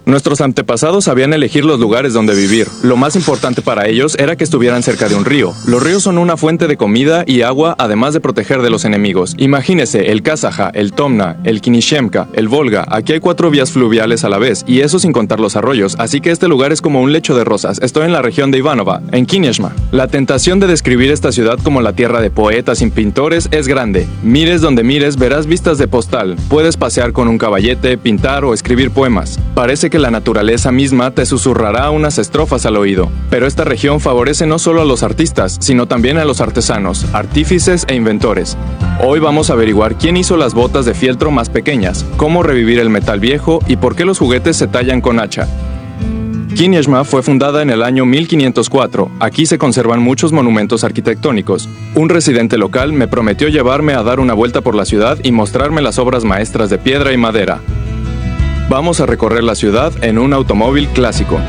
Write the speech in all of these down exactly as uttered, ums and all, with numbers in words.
Nuestros antepasados sabían elegir los lugares donde vivir. Lo más importante para ellos era que estuvieran cerca de un río. Los ríos son una fuente de comida y agua, además de proteger de los enemigos. Imagínese el Kazaja, el Tomna, el Kinishemka, el Volga. Aquí hay cuatro vías fluviales a la vez, y eso sin contar los arroyos, así que este lugar es como un lecho de rosas. Estoy en la región de Ivanova, en Kineshma. La tentación de describir esta ciudad como la tierra de poetas y pintores es grande. Mires donde mires, verás vistas de postal. Puedes pasear con un caballete, pintar o escribir poemas. Parece que la naturaleza misma te susurrará unas estrofas al oído. Pero esta región favorece no solo a los artistas, sino también a los artesanos, artífices e inventores. Hoy vamos a averiguar quién hizo las botas de fieltro más pequeñas, cómo revivir el metal viejo y por qué los juguetes se tallan con hacha. Kineshma fue fundada en el año mil quinientos cuatro. Aquí se conservan muchos monumentos arquitectónicos. Un residente local me prometió llevarme a dar una vuelta por la ciudad y mostrarme las obras maestras de piedra y madera. Vamos a recorrer la ciudad en un automóvil clásico.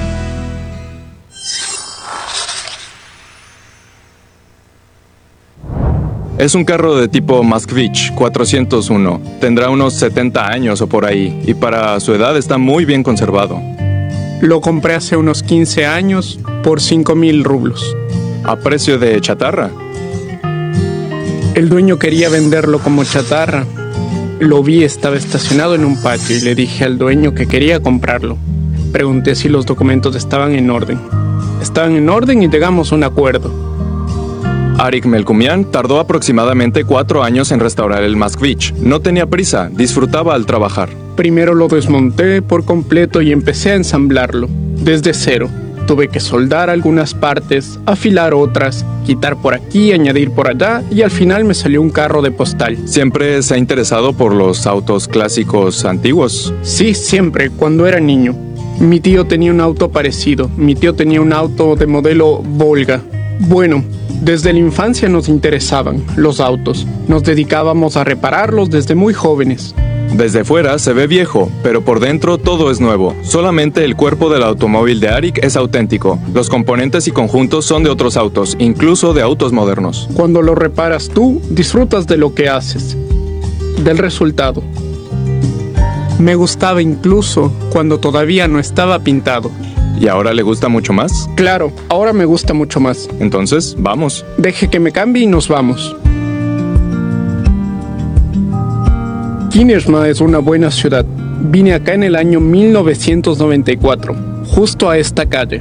Es un carro de tipo Moskvich cuatrocientos uno. Tendrá unos setenta años o por ahí, y para su edad está muy bien conservado. Lo compré hace unos quince años por cinco mil rublos. ¿A precio de chatarra? El dueño quería venderlo como chatarra. Lo vi, estaba estacionado en un patio y le dije al dueño que quería comprarlo. Pregunté si los documentos estaban en orden. Estaban en orden y llegamos a un acuerdo. Arik Melkumian tardó aproximadamente cuatro años en restaurar el Moskvich. No tenía prisa, disfrutaba al trabajar. Primero lo desmonté por completo y empecé a ensamblarlo, desde cero. Tuve que soldar algunas partes, afilar otras, quitar por aquí, añadir por allá, y al final me salió un carro de postal. ¿Siempre se ha interesado por los autos clásicos antiguos? Sí, siempre, cuando era niño. Mi tío tenía un auto parecido. Mi tío tenía un auto de modelo Volga. Bueno, desde la infancia nos interesaban los autos. Nos dedicábamos a repararlos desde muy jóvenes. Desde fuera se ve viejo, pero por dentro todo es nuevo. Solamente el cuerpo del automóvil de Arik es auténtico. Los componentes y conjuntos son de otros autos, incluso de autos modernos. Cuando lo reparas tú, disfrutas de lo que haces, del resultado. Me gustaba incluso cuando todavía no estaba pintado. ¿Y ahora le gusta mucho más? Claro, ahora me gusta mucho más. Entonces, vamos. Deje que me cambie y nos vamos. Kineshma es una buena ciudad. Vine acá en el año mil novecientos noventa y cuatro, justo a esta calle.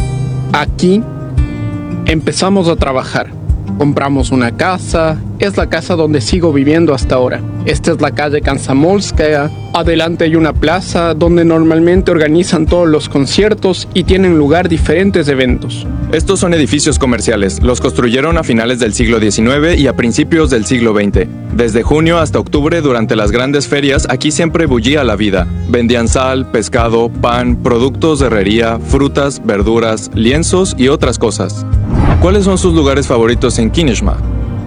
Aquí empezamos a trabajar. Compramos una casa. Es la casa donde sigo viviendo hasta ahora. Esta es la calle Komsomolskaya. Adelante hay una plaza donde normalmente organizan todos los conciertos y tienen lugar diferentes eventos. Estos son edificios comerciales. Los construyeron a finales del siglo diecinueve y a principios del siglo veinte. Desde junio hasta octubre, durante las grandes ferias, aquí siempre bullía la vida. Vendían sal, pescado, pan, productos de herrería, frutas, verduras, lienzos y otras cosas. ¿Cuáles son sus lugares favoritos en Kineshma?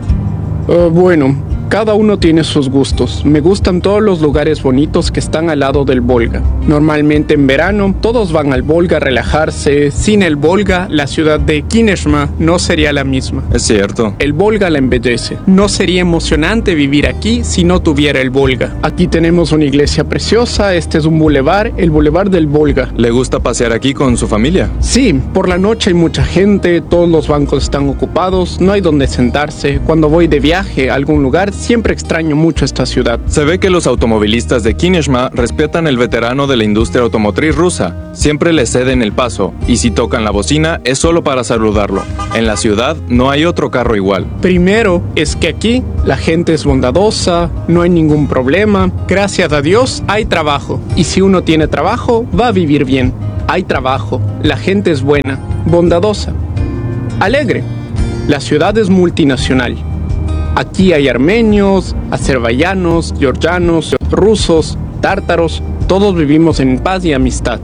Uh, bueno, cada uno tiene sus gustos. Me gustan todos los lugares bonitos que están al lado del Volga. Normalmente en verano todos van al Volga a relajarse. Sin el Volga, la ciudad de Kineshma no sería la misma. Es cierto. El Volga la embellece. No sería emocionante vivir aquí si no tuviera el Volga. Aquí tenemos una iglesia preciosa. Este es un bulevar, el bulevar del Volga. ¿Le gusta pasear aquí con su familia? Sí, por la noche hay mucha gente, todos los bancos están ocupados, no hay donde sentarse. Cuando voy de viaje a algún lugar, siempre extraño mucho esta ciudad. Se ve que los automovilistas de Kineshma respetan el veterano de la industria automotriz rusa. Siempre le ceden el paso, y si tocan la bocina es solo para saludarlo. En la ciudad no hay otro carro igual. Primero, es que aquí la gente es bondadosa, no hay ningún problema. Gracias a Dios hay trabajo, y si uno tiene trabajo, va a vivir bien. Hay trabajo, la gente es buena, bondadosa, alegre. La ciudad es multinacional. Aquí hay armenios, azerbaiyanos, georgianos, rusos, tártaros. Todos vivimos en paz y amistad.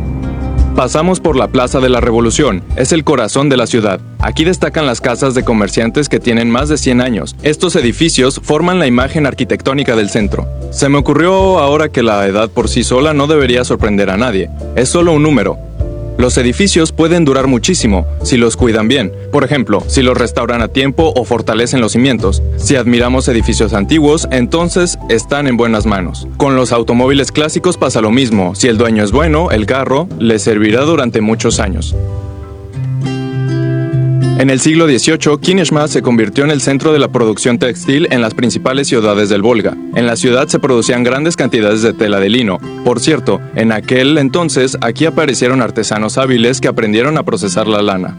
Pasamos por la Plaza de la Revolución. Es el corazón de la ciudad. Aquí destacan las casas de comerciantes que tienen más de cien años. Estos edificios forman la imagen arquitectónica del centro. Se me ocurrió ahora que la edad por sí sola no debería sorprender a nadie. Es solo un número. Los edificios pueden durar muchísimo si los cuidan bien. Por ejemplo, si los restauran a tiempo o fortalecen los cimientos. Si admiramos edificios antiguos, entonces están en buenas manos. Con los automóviles clásicos pasa lo mismo. Si el dueño es bueno, el carro le servirá durante muchos años. En el siglo dieciocho, Kineshma se convirtió en el centro de la producción textil en las principales ciudades del Volga. En la ciudad se producían grandes cantidades de tela de lino. Por cierto, en aquel entonces, aquí aparecieron artesanos hábiles que aprendieron a procesar la lana.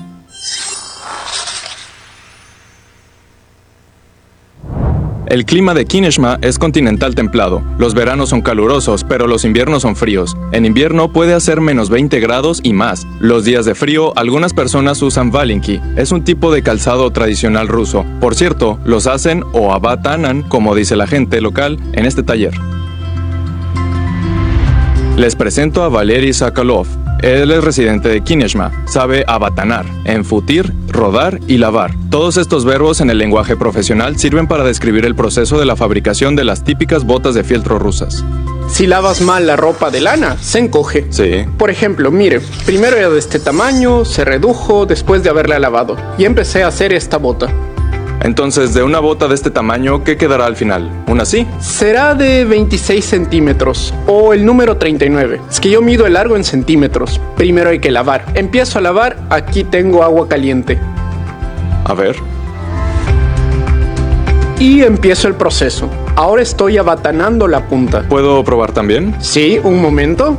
El clima de Kineshma es continental templado. Los veranos son calurosos, pero los inviernos son fríos. En invierno puede hacer menos veinte grados y más. Los días de frío, algunas personas usan valinki. Es un tipo de calzado tradicional ruso. Por cierto, los hacen o abatanan, como dice la gente local, en este taller. Les presento a Valery Sokolov. Él es residente de Kineshma. Sabe abatanar, enfutir, rodar y lavar. Todos estos verbos en el lenguaje profesional sirven para describir el proceso de la fabricación de las típicas botas de fieltro rusas. Si lavas mal la ropa de lana, se encoge. Sí. Por ejemplo, mire, primero era de este tamaño, se redujo después de haberla lavado y empecé a hacer esta bota. Entonces, de una bota de este tamaño, ¿qué quedará al final? ¿Una así? Será de veintiséis centímetros o el número treinta y nueve. Es que yo mido el largo en centímetros. Primero hay que lavar. Empiezo a lavar, aquí tengo agua caliente. A ver. Y empiezo el proceso. Ahora estoy abatanando la punta. ¿Puedo probar también? Sí, un momento.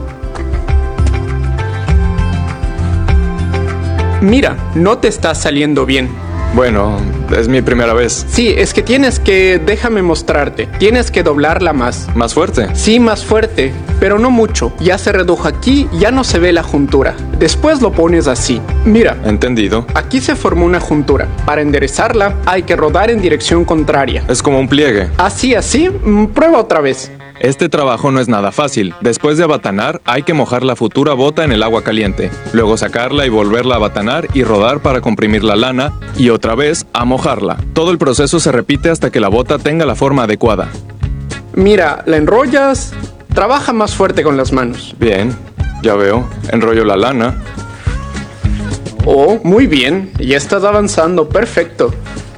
Mira, no te está saliendo bien. Bueno, es mi primera vez. Sí, es que tienes que... Déjame mostrarte. Tienes que doblarla más. ¿Más fuerte? Sí, más fuerte, pero no mucho. Ya se redujo aquí, ya no se ve la juntura. Después lo pones así. Mira. Entendido. Aquí se formó una juntura. Para enderezarla, hay que rodar en dirección contraria. Es como un pliegue. Así, así. Prueba otra vez. Este trabajo no es nada fácil. Después de abatanar, hay que mojar la futura bota en el agua caliente, luego sacarla y volverla a abatanar y rodar para comprimir la lana, y otra vez a mojarla. Todo el proceso se repite hasta que la bota tenga la forma adecuada. Mira, la enrollas, trabaja más fuerte con las manos. Bien, ya veo. Enrollo la lana. Oh, muy bien, ya estás avanzando, perfecto.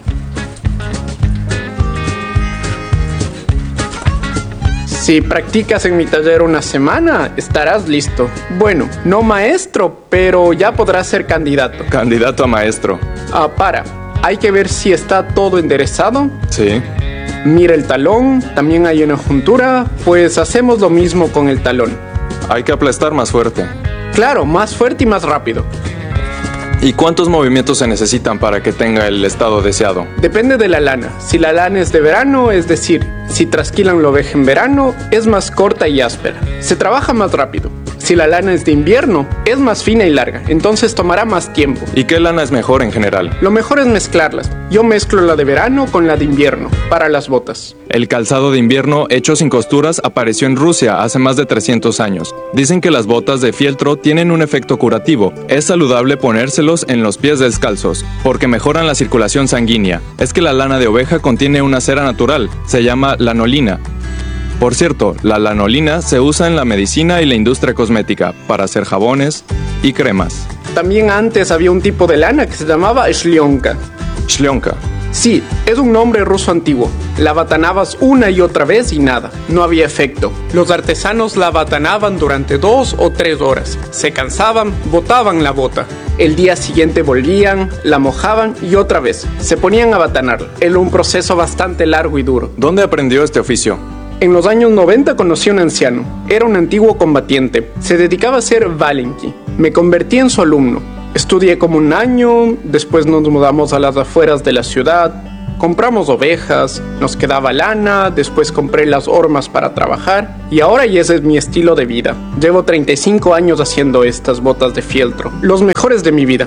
Si practicas en mi taller una semana, estarás listo. Bueno, no maestro, pero ya podrás ser candidato. Candidato a maestro. Ah, para. Hay que ver si está todo enderezado. Sí. Mira el talón, también hay una juntura, pues hacemos lo mismo con el talón. Hay que aplastar más fuerte. Claro, más fuerte y más rápido. ¿Y cuántos movimientos se necesitan para que tenga el estado deseado? Depende de la lana. Si la lana es de verano, es decir, si trasquilan la oveja en verano, es más corta y áspera. Se trabaja más rápido. Si la lana es de invierno, es más fina y larga, entonces tomará más tiempo. ¿Y qué lana es mejor en general? Lo mejor es mezclarlas. Yo mezclo la de verano con la de invierno, para las botas. El calzado de invierno hecho sin costuras apareció en Rusia hace más de trescientos años. Dicen que las botas de fieltro tienen un efecto curativo. Es saludable ponérselos en los pies descalzos, porque mejoran la circulación sanguínea. Es que la lana de oveja contiene una cera natural, se llama lanolina. Por cierto, la lanolina se usa en la medicina y la industria cosmética para hacer jabones y cremas. También antes había un tipo de lana que se llamaba shlionka. Shlionka. Sí, es un nombre ruso antiguo. La abatanabas una y otra vez y nada, no había efecto. Los artesanos la abatanaban durante dos o tres horas. Se cansaban, botaban la bota. El día siguiente volvían, la mojaban y otra vez. Se ponían a abatanarla. Era un proceso bastante largo y duro. ¿Dónde aprendió este oficio? En los años noventa conocí a un anciano. Era un antiguo combatiente. Se dedicaba a ser valinki. Me convertí en su alumno. Estudié como un año, después nos mudamos a las afueras de la ciudad. Compramos ovejas, nos quedaba lana, después compré las hormas para trabajar y ahora ya ese es mi estilo de vida. Llevo treinta y cinco años haciendo estas botas de fieltro, los mejores de mi vida.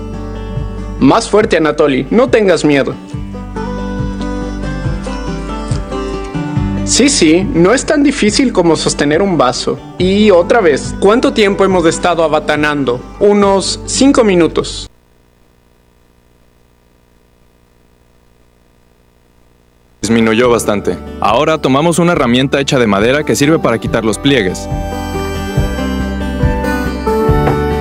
Más fuerte, Anatoly, no tengas miedo. Sí, sí, no es tan difícil como sostener un vaso. Y otra vez, ¿cuánto tiempo hemos estado abatanando? Unos cinco minutos. Disminuyó bastante. Ahora tomamos una herramienta hecha de madera que sirve para quitar los pliegues.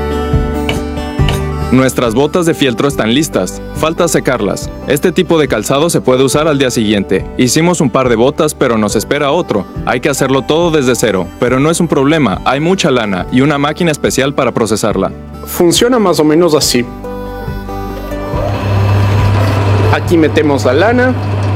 Nuestras botas de fieltro están listas, falta secarlas. Este tipo de calzado se puede usar al día siguiente. Hicimos un par de botas, pero nos espera otro. Hay que hacerlo todo desde cero, pero no es un problema, hay mucha lana y una máquina especial para procesarla. Funciona más o menos así. Aquí metemos la lana.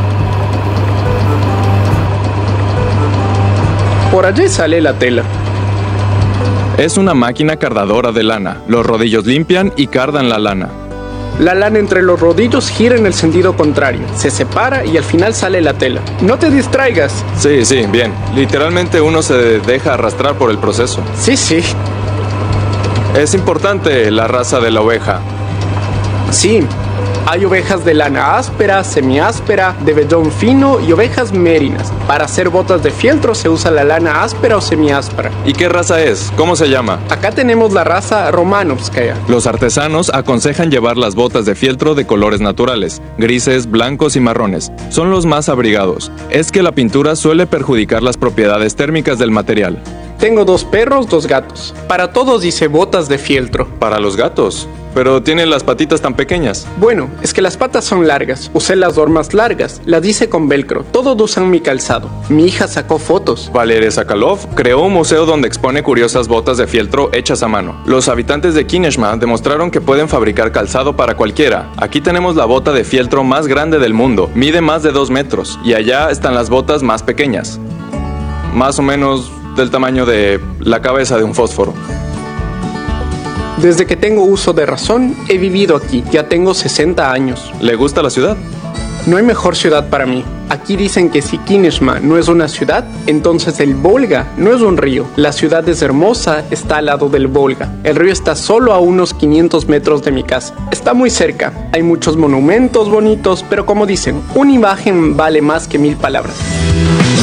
Por allí sale la tela. Es una máquina cardadora de lana. Los rodillos limpian y cardan la lana. La lana entre los rodillos gira en el sentido contrario, se separa y al final sale la tela. No te distraigas. Sí, sí, bien. Literalmente uno se deja arrastrar por el proceso. Sí, sí. Es importante la raza de la oveja. Sí. Hay ovejas de lana áspera, semiáspera, de vellón fino y ovejas mérinas. Para hacer botas de fieltro se usa la lana áspera o semiáspera. ¿Y qué raza es? ¿Cómo se llama? Acá tenemos la raza Romanovskaya. Los artesanos aconsejan llevar las botas de fieltro de colores naturales, grises, blancos y marrones. Son los más abrigados. Es que la pintura suele perjudicar las propiedades térmicas del material. Tengo dos perros, dos gatos. Para todos hice botas de fieltro. Para los gatos. Pero tienen las patitas tan pequeñas. Bueno, es que las patas son largas. Usé las dormas largas. Las hice con velcro. Todos usan mi calzado. Mi hija sacó fotos. Valery Sokolov creó un museo donde expone curiosas botas de fieltro hechas a mano. Los habitantes de Kineshma demostraron que pueden fabricar calzado para cualquiera. Aquí tenemos la bota de fieltro más grande del mundo. Mide más de dos metros. Y allá están las botas más pequeñas. Más o menos del tamaño de la cabeza de un fósforo. Desde que tengo uso de razón, he vivido aquí. Ya tengo sesenta años. ¿Le gusta la ciudad? No hay mejor ciudad para mí. Aquí dicen que si Kineshma no es una ciudad, entonces el Volga no es un río. La ciudad es hermosa, está al lado del Volga. El río está solo a unos quinientos metros de mi casa. Está muy cerca. Hay muchos monumentos bonitos, pero como dicen, una imagen vale más que mil palabras.